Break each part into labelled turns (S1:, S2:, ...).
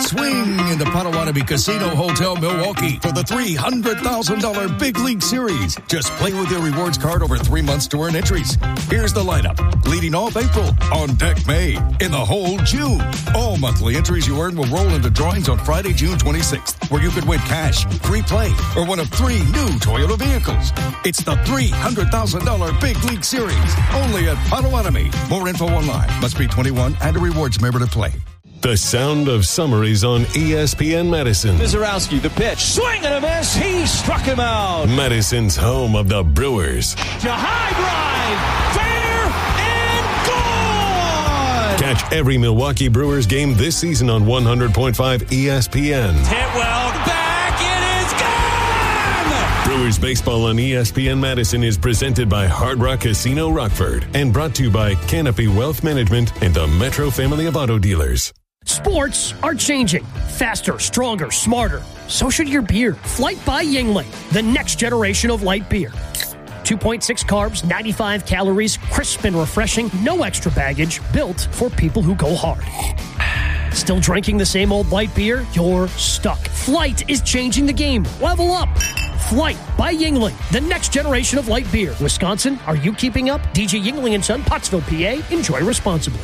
S1: swing in the Potawatomi Casino Hotel Milwaukee for the $300,000 Big League Series. Just play with your rewards card over 3 months to earn entries. Here's the lineup. Leading off April, on deck May, in the hole June. All monthly entries you earn will roll into drawings on Friday, June 26th, where you could win cash, free play, or one of 3 new Toyota vehicles. It's the $300,000 Big League Series, only at Potawatomi. More info online. Must be 21 and a rewards member to play.
S2: The sound of summer is on ESPN Madison.
S3: Mizorowski, the pitch. Swing and a miss. He struck him out.
S2: Madison's home of the Brewers.
S3: To high drive. Fair and gone.
S2: Catch every Milwaukee Brewers game this season on 100.5 ESPN.
S3: Hentwell back. It is gone.
S2: Brewers baseball on ESPN Madison is presented by Hard Rock Casino Rockford and brought to you by Canopy Wealth Management and the Metro family of auto dealers.
S4: Sports are changing. Faster, stronger, smarter. So should your beer. Flight by Yuengling, the next generation of light beer. 2.6 carbs, 95 calories, crisp and refreshing, no extra baggage, built for people who go hard. Still drinking the same old light beer? You're stuck. Flight is changing the game. Level up. Flight by Yuengling, the next generation of light beer. Wisconsin, are you keeping up? DJ Yuengling & Son, Pottsville, PA. Enjoy responsibly.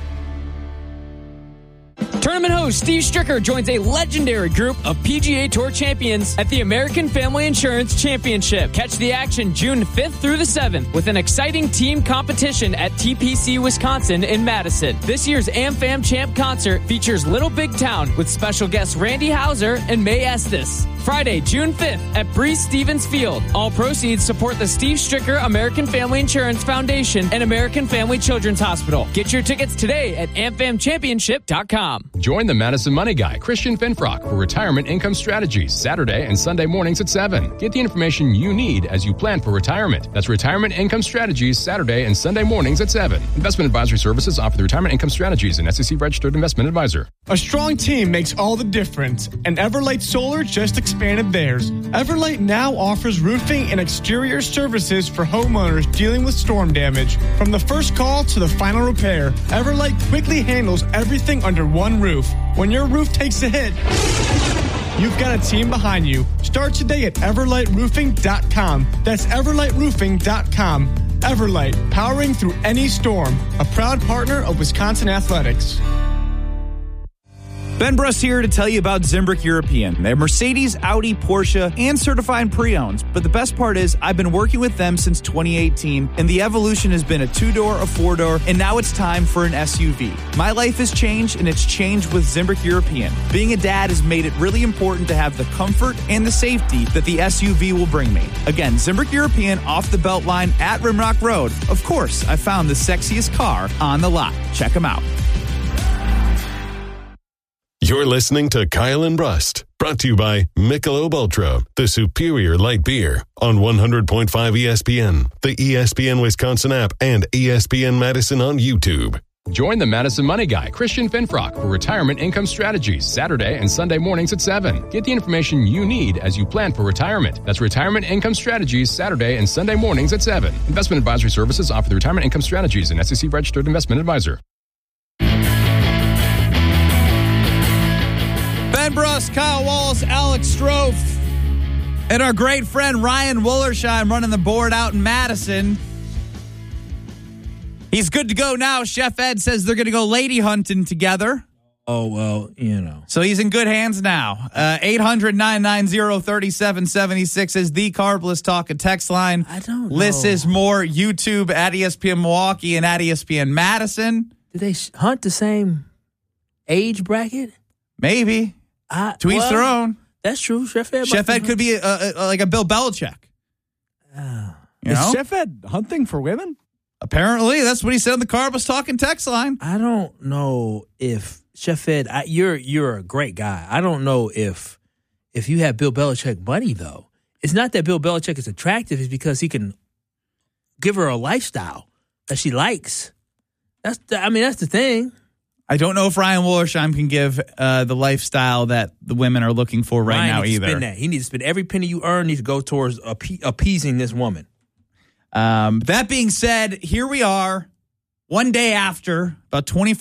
S5: Tournament host Steve Stricker joins a legendary group of PGA Tour champions at the American Family Insurance Championship. Catch the action June 5th through the 7th with an exciting team competition at TPC Wisconsin in Madison. This year's AmFam Champ concert features Little Big Town with special guests Randy Houser and May Estes. Friday, June 5th at Breeze Stevens Field. All proceeds support the Steve Stricker American Family Insurance Foundation and American Family Children's Hospital. Get your tickets today at amfamchampionship.com.
S6: Join the Madison Money Guy, Christian Finfrock, for Retirement Income Strategies, Saturday and Sunday mornings at 7. Get the information you need as you plan for retirement. That's Retirement Income Strategies, Saturday and Sunday mornings at 7. Investment advisory services offered through Retirement Income Strategies, an SEC-registered investment advisor.
S7: A strong team makes all the difference, and Everlight Solar just expanded theirs. Everlight now offers roofing and exterior services for homeowners dealing with storm damage. From the first call to the final repair, Everlight quickly handles everything under one roof. When your roof takes a hit, you've got a team behind you. Start today at everlightroofing.com. That's everlightroofing.com. Everlight, powering through any storm. A proud partner of Wisconsin Athletics.
S8: Ben Brust here to tell you about Zimbrick European. They're Mercedes, Audi, Porsche, and certified pre-owns. But the best part is I've been working with them since 2018, and the evolution has been a 2-door, a 4-door, and now it's time for an SUV. My life has changed, and it's changed with Zimbrick European. Being a dad has made it really important to have the comfort and the safety that the SUV will bring me. Again, Zimbrick European off the belt line at Rimrock Road. Of course, I found the sexiest car on the lot. Check them out.
S2: You're listening to Kyle and Brust, brought to you by Michelob Ultra, the superior light beer, on 100.5 ESPN, the ESPN Wisconsin app, and ESPN Madison on YouTube.
S6: Join the Madison Money Guy, Christian Finfrock, for Retirement Income Strategies, Saturday and Sunday mornings at 7. Get the information you need as you plan for retirement. That's Retirement Income Strategies, Saturday and Sunday mornings at 7. Investment advisory services offered through Retirement Income Strategies, an SEC-registered investment advisor.
S8: Ben Brust, Kyle Wallace, Alex Strofe, and our great friend Ryan Wollersheim running the board out in Madison. He's good to go now. Chef Ed says they're going to go lady hunting together.
S9: Oh, well, you know.
S8: So he's in good hands now. 800-990-3776 is the Carbless Talk and text line.
S9: I don't know.
S8: Liz is more YouTube at ESPN Milwaukee and at ESPN Madison.
S9: Do they hunt the same age bracket?
S8: Maybe. To each their own.
S9: That's true. Chef Ed
S8: could be like a Bill Belichick.
S10: Is Chef Ed hunting for women?
S8: Apparently, that's what he said on the Carbless Talking text line.
S9: I don't know if Chef Ed, you're a great guy. I don't know if you have Bill Belichick money, though. It's not that Bill Belichick is attractive. It's because he can give her a lifestyle that she likes. That's the thing.
S8: I don't know if Ryan Wollersheim can give the lifestyle that the women are looking for right now either.
S9: Spend that. He needs to spend every penny you earn needs to go towards appeasing this woman.
S8: That being said, here we are, one day after, about 24